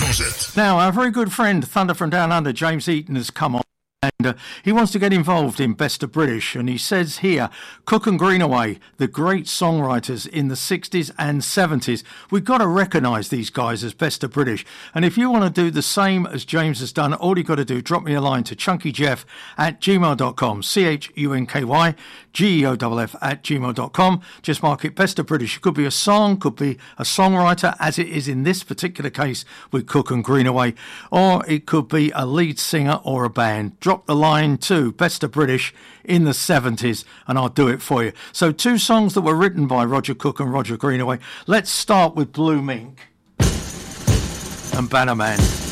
closet. Now, our very good friend, Thunder from Down Under, James Eaton, has come on. And he wants to get involved in Best of British, and he says here, Cook and Greenaway, the great songwriters in the 60s and 70s. We've got to recognise these guys as Best of British. And if you want to do the same as James has done, all you've got to do, drop me a line to chunkyjeff@gmail.com, CHUNKYGEOFF@gmail.com. Just mark it Best of British. It could be a song, could be a songwriter, as it is in this particular case with Cook and Greenaway, or it could be a lead singer or a band. Drop the line to Best of British in the 70s and I'll do it for you. So 2 songs that were written by Roger Cook and Roger Greenaway. Let's start with Blue Mink and Bannerman.